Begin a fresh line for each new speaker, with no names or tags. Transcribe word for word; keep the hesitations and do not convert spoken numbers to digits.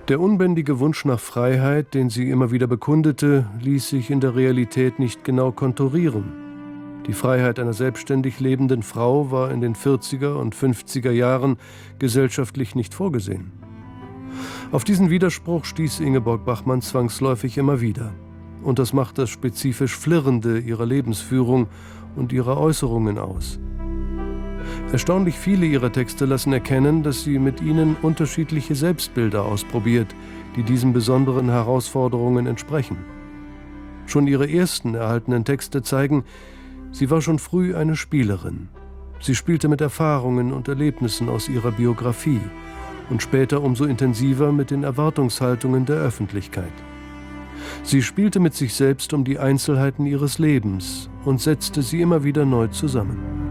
Der unbändige Wunsch nach Freiheit, den sie immer wieder bekundete, ließ sich in der Realität nicht genau konturieren. Die Freiheit einer selbstständig lebenden Frau war in den vierziger und fünfziger Jahren gesellschaftlich nicht vorgesehen. Auf diesen Widerspruch stieß Ingeborg Bachmann zwangsläufig immer wieder. Und das macht das spezifisch Flirrende ihrer Lebensführung und ihrer Äußerungen aus. Erstaunlich viele ihrer Texte lassen erkennen, dass sie mit ihnen unterschiedliche Selbstbilder ausprobiert, die diesen besonderen Herausforderungen entsprechen. Schon ihre ersten erhaltenen Texte zeigen, sie war schon früh eine Spielerin. Sie spielte mit Erfahrungen und Erlebnissen aus ihrer Biografie und später umso intensiver mit den Erwartungshaltungen der Öffentlichkeit. Sie spielte mit sich selbst um die Einzelheiten ihres Lebens und setzte sie immer wieder neu zusammen.